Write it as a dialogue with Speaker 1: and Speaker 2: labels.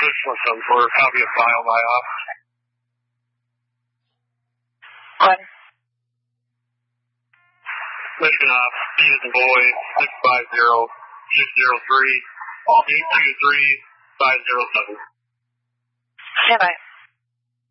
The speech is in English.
Speaker 1: Christmas for a copy of file by off.
Speaker 2: What?
Speaker 1: Mission off, B as in boy, 650603, 823-507.
Speaker 2: Stand by.